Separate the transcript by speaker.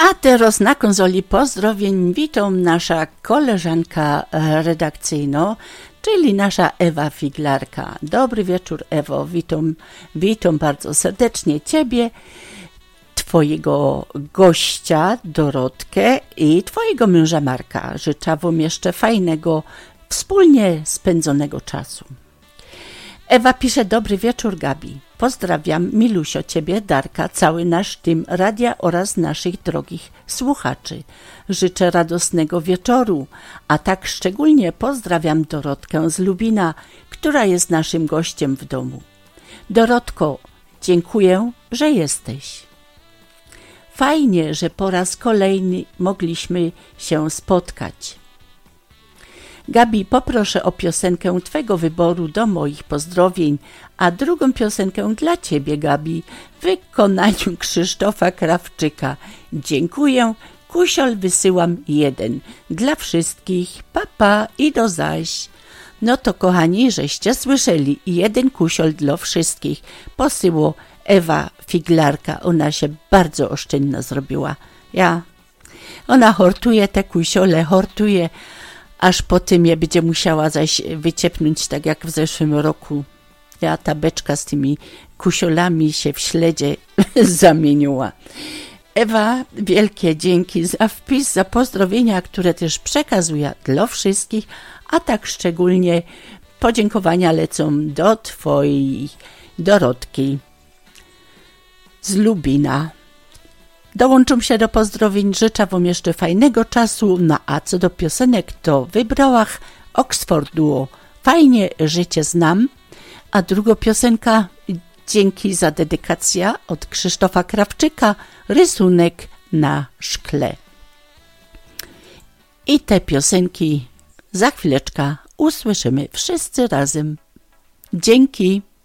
Speaker 1: A teraz na konsoli pozdrowień witam nasza koleżanka redakcyjna, czyli nasza Ewa Figlarka. Dobry wieczór, Ewo, witam bardzo serdecznie Ciebie, Twojego gościa Dorotkę i Twojego męża Marka. Życzę Wam jeszcze fajnego, wspólnie spędzonego czasu. Ewa pisze: dobry wieczór, Gabi. Pozdrawiam milusio Ciebie, Darka, cały nasz team radia oraz naszych drogich słuchaczy. Życzę radosnego wieczoru, a tak szczególnie pozdrawiam Dorotkę z Lubina, która jest naszym gościem w domu. Dorotko, dziękuję, że jesteś. Fajnie, że po raz kolejny mogliśmy się spotkać. Gabi, poproszę o piosenkę Twego wyboru do moich pozdrowień, a drugą piosenkę dla Ciebie, Gabi, w wykonaniu Krzysztofa Krawczyka. Dziękuję, kusiol wysyłam 1. Dla wszystkich, papa i do zaś. No to kochani, żeście słyszeli, 1 kusiol dla wszystkich posyło Ewa Figlarka. Ona się bardzo oszczędno zrobiła. Ona hortuje te kusiole, hortuje, aż po tym je będzie musiała zaś wyciepnąć, tak jak w zeszłym roku. Ta beczka z tymi kusiolami się w śledzie zamieniła. Ewa, wielkie dzięki za wpis, za pozdrowienia, które też przekazuję dla wszystkich, a tak szczególnie podziękowania lecą do Twojej Dorotki z Lubina. Dołączam się do pozdrowień, życzę Wam jeszcze fajnego czasu, a co do piosenek, to wybrałach Oxford Duo Fajnie życie znam, a druga piosenka, dzięki za dedykację od Krzysztofa Krawczyka, Rysunek na szkle. I te piosenki za chwileczkę usłyszymy wszyscy razem. Dzięki.